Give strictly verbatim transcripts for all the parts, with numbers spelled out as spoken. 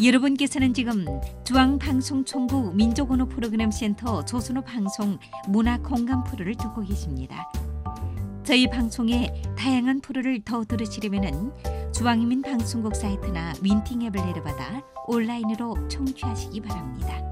여러분께서는 지금 중앙방송총국 민족언어 프로그램 센터 조선어 방송 문화 공감 프로를 듣고 계십니다. 저희 방송의 다양한 프로를 더 들으시려면 중앙인민 방송국 사이트나 윈팅 앱을 내려받아 온라인으로 청취하시기 바랍니다.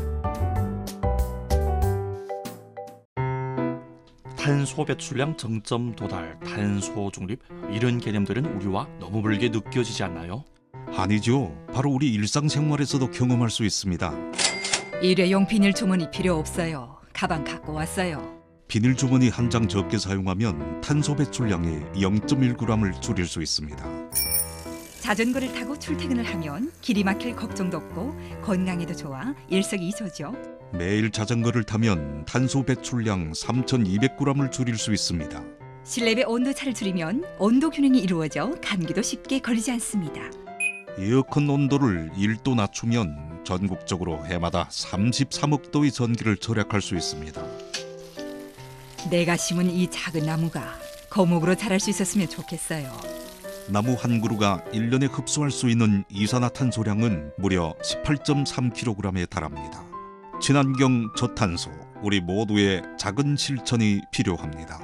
탄소 배출량 정점 도달, 탄소 중립 이런 개념들은 우리와 너무 멀게 느껴지지 않나요? 아니죠. 바로 우리 일상생활에서도 경험할 수 있습니다. 일회용 비닐 주머니 필요 없어요. 가방 갖고 왔어요. 비닐 주머니 한 장 적게 사용하면 탄소 배출량의 영 점 일 그램을 줄일 수 있습니다. 자전거를 타고 출퇴근을 하면 길이 막힐 걱정도 없고 건강에도 좋아 일석이조죠. 매일 자전거를 타면 탄소 배출량 삼천이백 그램을 줄일 수 있습니다. 실내외 온도차를 줄이면 온도 균형이 이루어져 감기도 쉽게 걸리지 않습니다. 에어컨 온도를 일 도 낮추면 전국적으로 해마다 삼십삼억 도의 전기를 절약할 수 있습니다. 내가 심은 이 작은 나무가 거목으로 자랄 수 있었으면 좋겠어요. 나무 한 그루가 일 년에 흡수할 수 있는 이산화탄소량은 무려 십팔 점 삼 킬로그램에 달합니다. 친환경 저탄소, 우리 모두의 작은 실천이 필요합니다.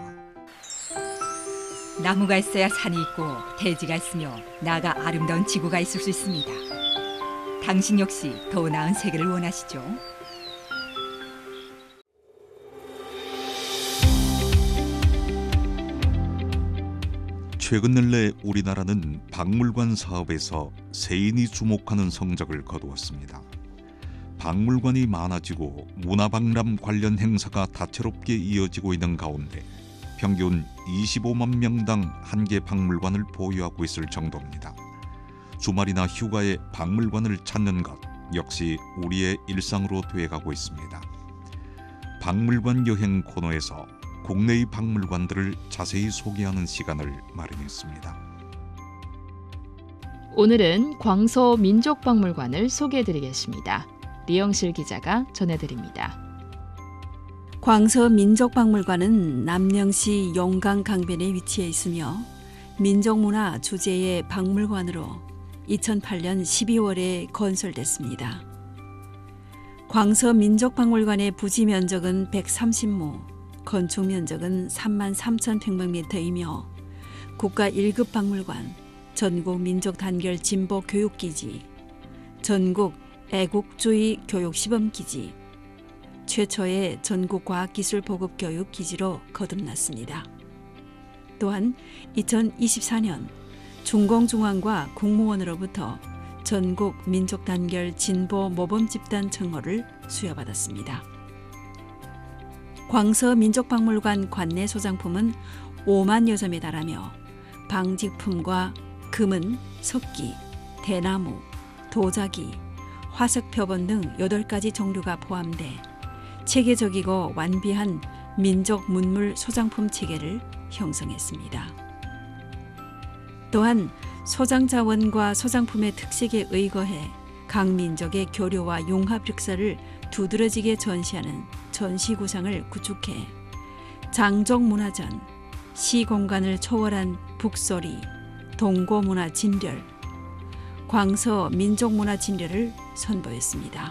나무가 있어야 산이 있고 대지가 있으며 나아가 아름다운 지구가 있을 수 있습니다. 당신 역시 더 나은 세계를 원하시죠? 최근 근래 우리나라는 박물관 사업에서 세인이 주목하는 성적을 거두었습니다. 박물관이 많아지고 문화박람 관련 행사가 다채롭게 이어지고 있는 가운데 평균 이십오만 명당 한 개 박물관을 보유하고 있을 정도입니다. 주말이나 휴가에 박물관을 찾는 것 역시 우리의 일상으로 되어가고 있습니다. 박물관 여행 코너에서 국내의 박물관들을 자세히 소개하는 시간을 마련했습니다. 오늘은 광서 민족박물관을 소개해드리겠습니다. 리영실 기자가 전해드립니다. 광서 민족박물관은 남령시 용강 강변에 위치해 있으며 민족문화 주제의 박물관으로 이천팔 년 십이월에 건설됐습니다. 광서 민족박물관의 부지 면적은 백삼십 亩, 건축 면적은 삼만 삼천 평방미터이며 국가 일 급 박물관, 전국 민족 단결 진보 교육기지, 전국 애국주의 교육시범기지, 최초의 전국 과학기술 보급 교육 기지로 거듭났습니다. 또한 이천이십사 년 중공중앙과 국무원으로부터 전국 민족 단결 진보 모범 집단称호를 수여받았습니다. 광서 민족박물관 관내 소장품은 오만여 점에 달하며 방직품과 금은, 석기, 대나무, 도자기, 화석표본 등 여덟 가지 종류가 포함돼 체계적이고 완비한 민족 문물 소장품 체계를 형성했습니다. 또한 소장 자원과 소장품의 특색에 의거해 각 민족의 교류와 융합 역사를 두드러지게 전시하는 전시구상을 구축해 장족문화전, 시공간을 초월한 북소리, 동고문화 진렬, 광서 민족문화 진렬을 선보였습니다.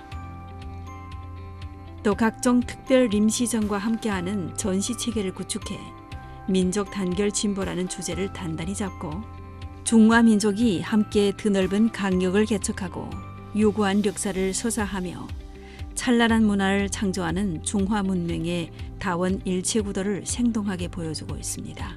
또 각종 특별 임시전과 함께하는 전시체계를 구축해 민족 단결 진보라는 주제를 단단히 잡고 중화 민족이 함께 드넓은 강역을 개척하고 유구한 역사를 서사하며 찬란한 문화를 창조하는 중화 문명의 다원 일체 구도를 생동하게 보여주고 있습니다.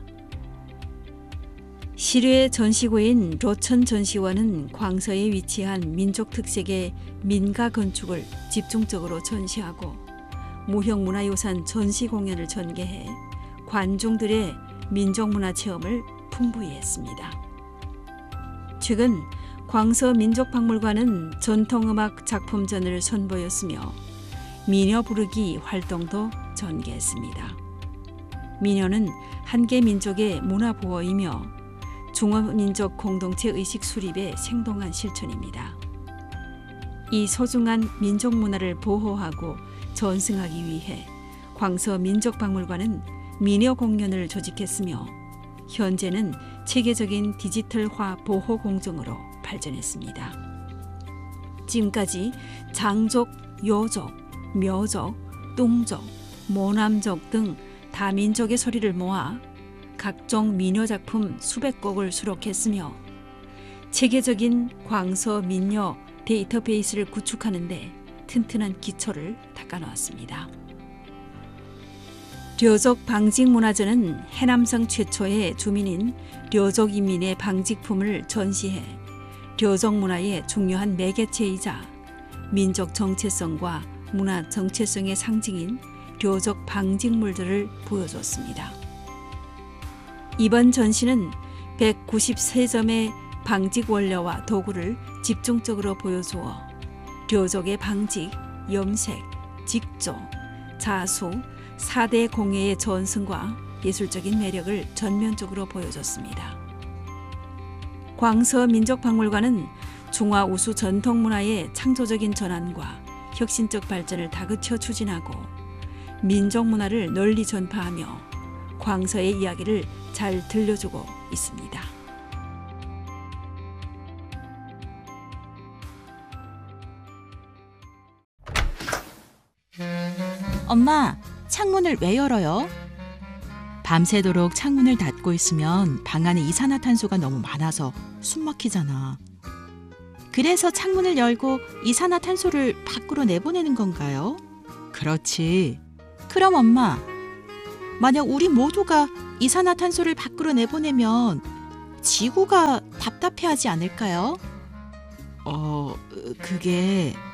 시류의 전시구인 로천 전시원은 광서에 위치한 민족 특색의 민가 건축을 집중적으로 전시하고 무형문화유산 전시 공연을 전개해 관중들의 민족문화 체험을 풍부히 했습니다. 최근 광서 민족박물관은 전통음악 작품전을 선보였으며 미녀 부르기 활동도 전개했습니다. 미녀는 한 개 민족의 문화 보호이며 중화민족 공동체 의식 수립의 생동한 실천입니다. 이 소중한 민족 문화를 보호하고 전승하기 위해 광서 민족박물관은 미녀 공연을 조직했으며 현재는 체계적인 디지털화 보호 공정으로 발전했습니다. 지금까지 장족, 요족, 묘족, 뚱족, 모남족 등 다민족의 소리를 모아 각종 민요 작품 수백 곡을 수록했으며 체계적인 광서 민요 데이터베이스를 구축하는 데 튼튼한 기초를 닦아놓았습니다. 려족 방직 문화전은 해남성 최초의 주민인 려족 인민의 방직품을 전시해 려족 문화의 중요한 매개체이자 민족 정체성과 문화 정체성의 상징인 려족 방직물들을 보여줬습니다. 이번 전시는 백구십삼 점의 방직 원료와 도구를 집중적으로 보여주어 려족의 방직, 염색, 직조, 자수, 사대 공예의 전승과 예술적인 매력을 전면적으로 보여줬습니다. 광서민족박물관은 중화 우수 전통문화의 창조적인 전환과 혁신적 발전을 다그쳐 추진하고 민족문화를 널리 전파하며 광서의 이야기를 잘 들려주고 있습니다. 엄마, 창문을 왜 열어요? 밤새도록 창문을 닫고 있으면 방 안에 이산화탄소가 너무 많아서 숨 막히잖아. 그래서 창문을 열고 이산화탄소를 밖으로 내보내는 건가요? 그렇지. 그럼 엄마, 만약 우리 모두가 이산화탄소를 밖으로 내보내면 지구가 답답해하지 않을까요? 어, 그게